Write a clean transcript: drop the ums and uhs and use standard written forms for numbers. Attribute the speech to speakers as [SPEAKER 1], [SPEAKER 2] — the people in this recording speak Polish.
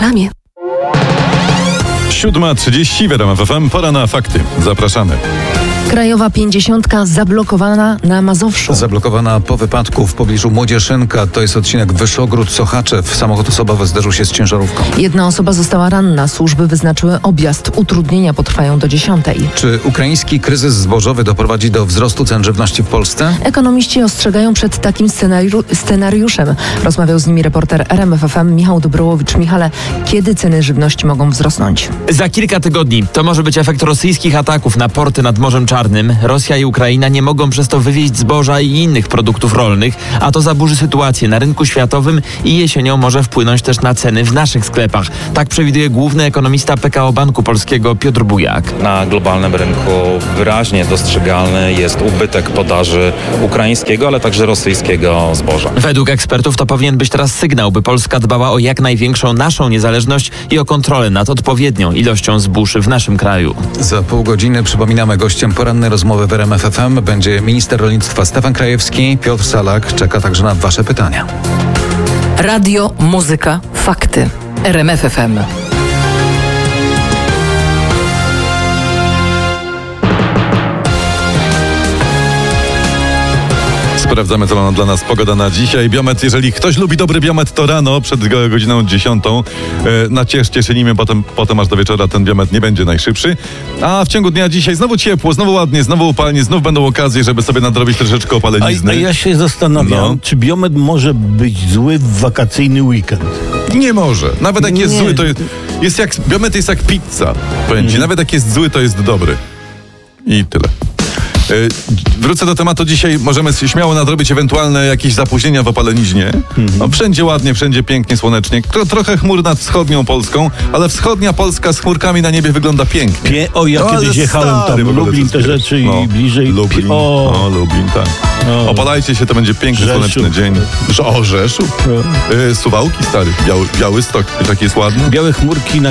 [SPEAKER 1] reklamie.
[SPEAKER 2] 7:30 w RMF FM. Pora na fakty. Zapraszamy.
[SPEAKER 1] Krajowa 50 zablokowana na Mazowszu.
[SPEAKER 3] Zablokowana po wypadku w pobliżu Młodzieszynka. To jest odcinek Wyszogród-Sochaczew. Samochód osobowy zderzył się z ciężarówką.
[SPEAKER 1] Jedna osoba została ranna. Służby wyznaczyły objazd. Utrudnienia potrwają do 10.
[SPEAKER 3] Czy ukraiński kryzys zbożowy doprowadzi do wzrostu cen żywności w Polsce?
[SPEAKER 1] Ekonomiści ostrzegają przed takim scenariuszem. Rozmawiał z nimi reporter RMF FM Michał Dobrołowicz. Michale, kiedy ceny żywności mogą wzrosnąć?
[SPEAKER 4] Za kilka tygodni. To może być efekt rosyjskich ataków na porty nad Morzem Czarnym. Rosja i Ukraina nie mogą przez to wywieźć zboża i innych produktów rolnych, a to zaburzy sytuację na rynku światowym i jesienią może wpłynąć też na ceny w naszych sklepach. Tak przewiduje główny ekonomista PKO Banku Polskiego Piotr Bujak.
[SPEAKER 5] Na globalnym rynku wyraźnie dostrzegalny jest ubytek podaży ukraińskiego, ale także rosyjskiego zboża.
[SPEAKER 4] Według ekspertów to powinien być teraz sygnał, by Polska dbała o jak największą naszą niezależność i o kontrolę nad odpowiednią ilością zbóż w naszym kraju.
[SPEAKER 3] Za pół godziny, przypominamy, gościem porannej rozmowy w RMF FM będzie minister rolnictwa Stefan Krajewski. Piotr Salak czeka także na wasze pytania.
[SPEAKER 6] Radio, muzyka, fakty. RMF FM.
[SPEAKER 2] Sprawdzamy, co ma dla nas pogoda na dzisiaj. Biometr, jeżeli ktoś lubi dobry biometr, to rano przed godziną 10. Cieszymy, potem aż do wieczora ten biometr nie będzie najszybszy. A w ciągu dnia dzisiaj znowu ciepło, znowu ładnie, znowu upalnie, znów będą okazje, żeby sobie nadrobić troszeczkę opalenizny.
[SPEAKER 7] A ja się zastanawiam, czy biometr może być zły w wakacyjny weekend?
[SPEAKER 2] Nie może. Nawet jak jest zły, to jest jak biometr jest jak pizza. Powiem ci, nawet jak jest zły, to jest dobry. I tyle. Wrócę do tematu. Dzisiaj możemy śmiało nadrobić ewentualne jakieś zapóźnienia w opaleniźnie. No, wszędzie ładnie, wszędzie pięknie, słonecznie. Trochę chmur nad wschodnią Polską, ale wschodnia Polska z chmurkami na niebie wygląda pięknie.
[SPEAKER 7] Ja kiedyś jechałem tam, Lublin te rzeczy i bliżej.
[SPEAKER 2] Lublin, Lublin, tak. Opalajcie się, to będzie piękny,
[SPEAKER 7] Rzeszów.
[SPEAKER 2] słoneczny dzień. Rzeszów. Suwałki, stary. Białystok, taki jest ładny.
[SPEAKER 7] Białe chmurki na